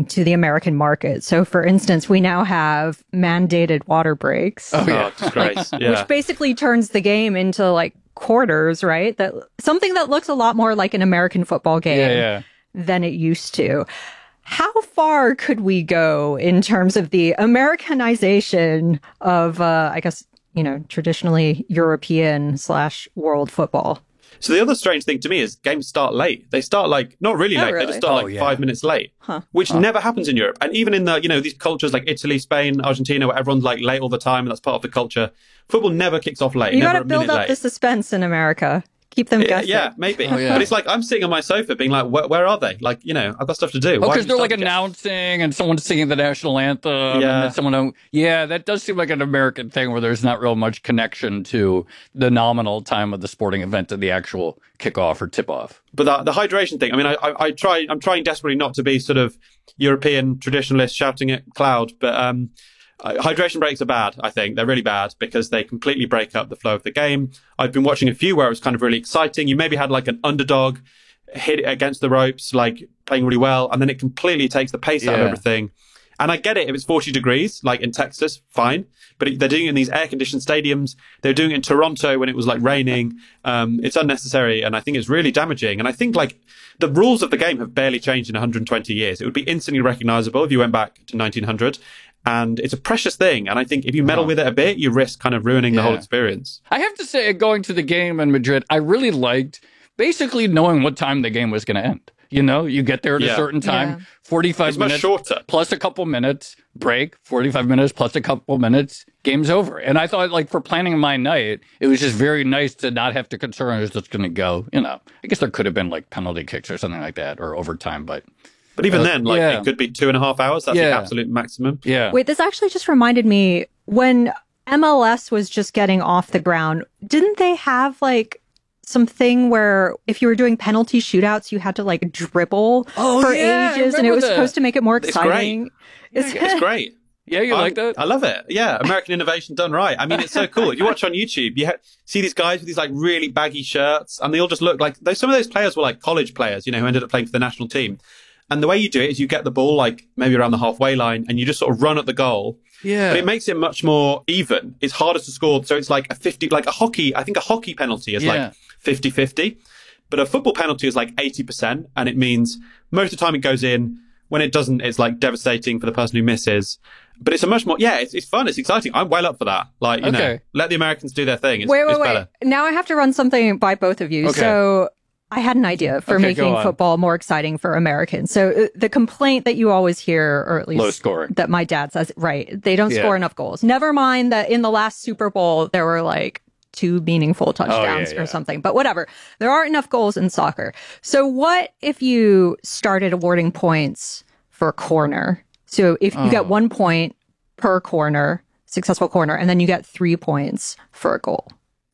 to the American market. So, for instance, we now have mandated water breaks. Oh, yeah. Disgrace. Yeah. Which basically turns the game into like quarters, right? That something that looks a lot more like an American football game than it used to. How far could we go in terms of the Americanization of, I guess, traditionally European / world football? So the other strange thing to me is games start late. They start like, not really late, they just start 5 minutes late, which never happens in Europe. And even in the, these cultures like Italy, Spain, Argentina, where everyone's like late all the time, and that's part of the culture. Football never kicks off late. You got to build up the suspense in America. Keep them guessing. Yeah, maybe. But it's like, I'm sitting on my sofa being like, where are they? Like, I've got stuff to do. Oh, because they're like announcing and someone's singing the national anthem. Yeah. And that does seem like an American thing where there's not real much connection to the nominal time of the sporting event and the actual kickoff or tip-off. But the hydration thing, I mean, I'm trying desperately not to be sort of European traditionalist shouting at cloud, but hydration breaks are bad, I think. They're really bad because they completely break up the flow of the game. I've been watching a few where it was kind of really exciting. You maybe had like an underdog hit it against the ropes, like playing really well, and then it completely takes the pace out of everything. And I get it. If it's 40 degrees, like in Texas, fine. But they're doing it in these air-conditioned stadiums. They're doing it in Toronto when it was like raining. It's unnecessary, and I think it's really damaging. And I think like the rules of the game have barely changed in 120 years. It would be instantly recognizable if you went back to 1900. And it's a precious thing. And I think if you meddle with it a bit, you risk kind of ruining the whole experience. I have to say, going to the game in Madrid, I really liked basically knowing what time the game was going to end. You get there at a certain time, 45 minutes much shorter. Plus a couple minutes, break, 45 minutes plus a couple minutes, game's over. And I thought, like, for planning my night, it was just very nice to not have to concern who's just going to go. I guess there could have been like penalty kicks or something like that or overtime, But even then, it could be 2.5 hours. That's the absolute maximum. Yeah. Wait, this actually just reminded me, when MLS was just getting off the ground, didn't they have like something where if you were doing penalty shootouts, you had to like dribble for ages, and it was supposed to make it more exciting? It's great. Yeah, you like that? I love it. Yeah, American innovation done right. I mean, it's so cool. If you watch on YouTube, you see these guys with these like really baggy shirts, and they all just look like some of those players were like college players, who ended up playing for the national team. And the way you do it is you get the ball like maybe around the halfway line and you just sort of run at the goal. Yeah. But it makes it much more even. It's harder to score. So it's like a 50, like a hockey. I think a hockey penalty is like 50-50. But a football penalty is like 80%. And it means most of the time it goes in. When it doesn't, it's like devastating for the person who misses. But it's a much more, it's fun. It's exciting. I'm well up for that. Like, let the Americans do their thing. It's better. Now I have to run something by both of you. Okay. So I had an idea for making football more exciting for Americans. So the complaint that you always hear, or at least low scoring, that my dad says, right, they don't score enough goals. Never mind that in the last Super Bowl, there were like 2 meaningful touchdowns or something. But whatever. There aren't enough goals in soccer. So what if you started awarding points for a corner? So if you get 1 point per corner, successful corner, and then you get 3 points for a goal.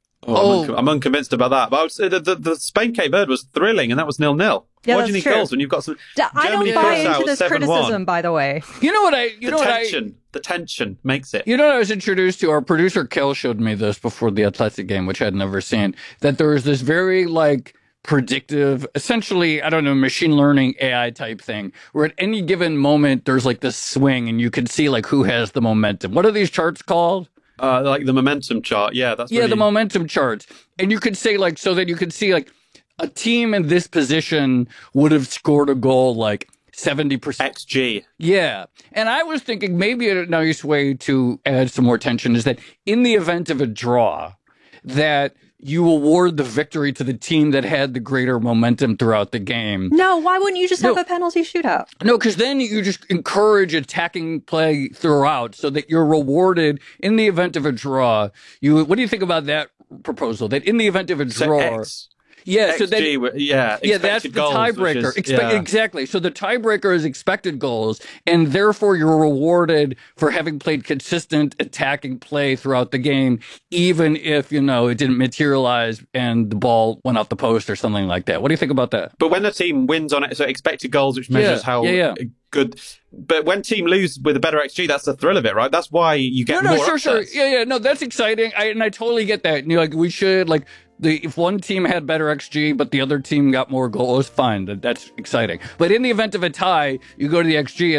I'm unconvinced about that. But I would say the Spain-Cape Verde was thrilling, and that was 0-0. Yeah, why do you need goals when you've got some? I don't buy into this criticism, by the way. The tension makes it. You know what I was introduced to? Our producer Kel showed me this before the Athletic game, which I'd never seen. That there was this very like predictive, essentially, I don't know, machine learning AI type thing, where at any given moment there's like this swing, and you can see like who has the momentum. What are these charts called? Like the momentum chart. Yeah, that's the momentum charts. And you could say like, so that you could see like a team in this position would have scored a goal like 70%. XG. Yeah. And I was thinking maybe a nice way to add some more tension is that in the event of a draw, that you award the victory to the team that had the greater momentum throughout the game. No, why wouldn't you just have a penalty shootout? No, because then you just encourage attacking play throughout so that you're rewarded in the event of a draw. What do you think about that proposal? That in the event of a draw... Yeah, so that's the tiebreaker. Exactly. So the tiebreaker is expected goals, and therefore you're rewarded for having played consistent attacking play throughout the game, even if, it didn't materialize and the ball went off the post or something like that. What do you think about that? But when the team wins on it, so expected goals, which measures how good... But when team lose with a better XG, that's the thrill of it, right? That's why you get more upsets. Sure. Yeah. No, that's exciting. I totally get that. We should, if one team had better XG, but the other team got more goals, fine. That's exciting. But in the event of a tie, you go to the XG